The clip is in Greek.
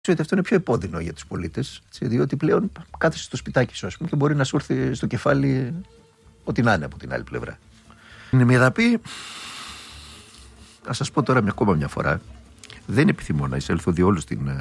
ότι αυτό είναι πιο επώδυνο για τους πολίτες, διότι πλέον κάθεσαι στο σπιτάκι σου, ας πούμε, και μπορεί να σου έρθει στο κεφάλι ό,τι να είναι από την άλλη πλευρά. Είναι μια δαπή. Θα σας πω τώρα ακόμα μια φορά. Δεν επιθυμώ να εισέλθω διόλου στην